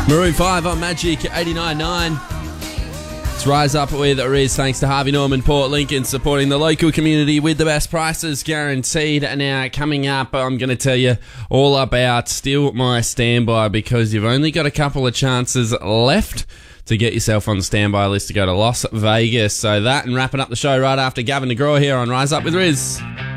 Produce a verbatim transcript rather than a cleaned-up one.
Maroon five on Magic eighty-nine point nine. Let's rise up with Riz, thanks to Harvey Norman, Port Lincoln, supporting the local community with the best prices guaranteed. Now, coming up, I'm going to tell you all about Steal My Standby, because you've only got a couple of chances left to get yourself on the standby list to go to Las Vegas. So that and wrapping up the show right after Gavin DeGraw here on Rise Up with Riz.